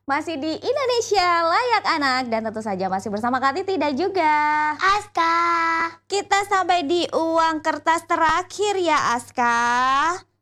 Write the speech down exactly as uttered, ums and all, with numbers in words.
Masih di Indonesia Layak Anak dan tentu saja masih bersama Kak Titi dan juga Aska. Kita sampai di uang kertas terakhir ya Aska.